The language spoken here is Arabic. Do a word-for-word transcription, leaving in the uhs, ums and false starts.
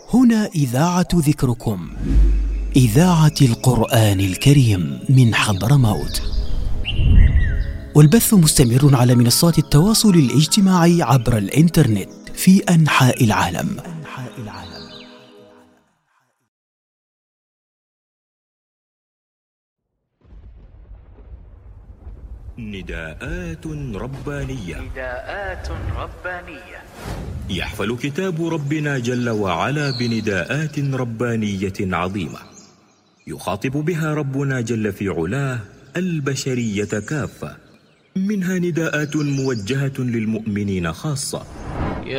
هنا إذاعة ذكركم، إذاعة القرآن الكريم من حضرموت، والبث مستمر على منصات التواصل الاجتماعي عبر الإنترنت في أنحاء العالم. نداءات ربانية. نداءات ربانية. يحفل كتاب ربنا جل وعلا بنداءات ربانية عظيمة، يخاطب بها ربنا جل في علاه البشرية كافة، منها نداءات موجهة للمؤمنين خاصة،